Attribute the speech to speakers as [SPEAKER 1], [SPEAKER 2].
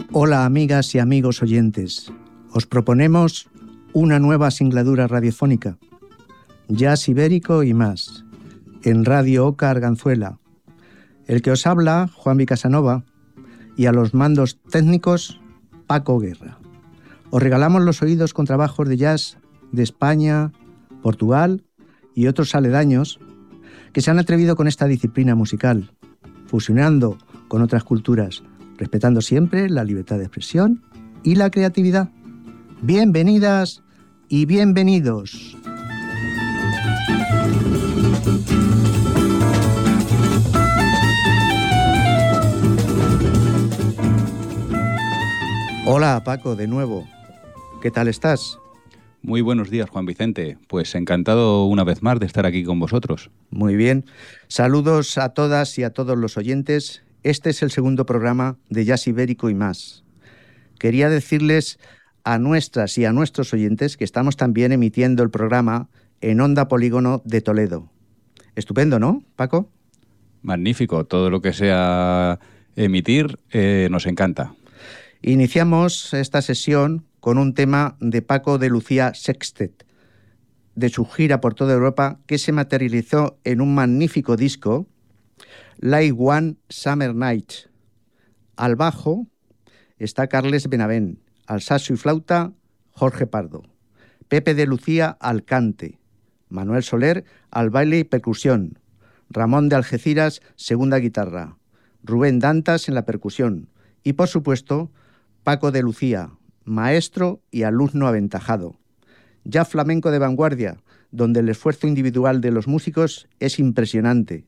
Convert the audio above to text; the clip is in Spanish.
[SPEAKER 1] Hola amigas y amigos oyentes, os proponemos una nueva singladura radiofónica, jazz ibérico y más, en Radio Oca Arganzuela. El que os habla, Juanvi Casanova, y a los mandos técnicos, Paco Guerra. Os regalamos los oídos con trabajos de jazz de España, Portugal y otros aledaños que se han atrevido con esta disciplina musical, fusionando con otras culturas, respetando siempre la libertad de expresión y la creatividad. Bienvenidas y bienvenidos. Hola Paco, de nuevo. ¿Qué tal estás?
[SPEAKER 2] Muy buenos días, Juan Vicente. Pues encantado una vez más de estar aquí con vosotros.
[SPEAKER 1] Muy bien. Saludos a todas y a todos los oyentes. Este es el segundo programa de Jazz Ibérico y más. Quería decirles a nuestras y a nuestros oyentes que estamos también emitiendo el programa en Onda Polígono de Toledo. Estupendo, ¿no, Paco?
[SPEAKER 2] Magnífico. Todo lo que sea emitir nos encanta.
[SPEAKER 1] Iniciamos esta sesión con un tema de Paco de Lucía Sextet, de su gira por toda Europa, que se materializó en un magnífico disco, Like One Summer Night. Al bajo está Carles Benavent, al saxo y flauta Jorge Pardo, Pepe de Lucía al cante, Manuel Soler al baile y percusión, Ramón de Algeciras segunda guitarra, Rubén Dantas en la percusión y, por supuesto, Paco de Lucía, maestro y alumno aventajado. Ya flamenco de vanguardia, donde el esfuerzo individual de los músicos es impresionante,